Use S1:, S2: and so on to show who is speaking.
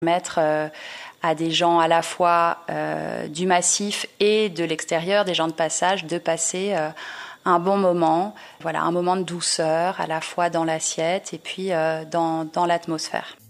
S1: Permettre à des gens à la fois du massif et de l'extérieur, des gens de passage, de passer un bon moment. Voilà, un moment de douceur à la fois dans l'assiette et puis dans l'atmosphère.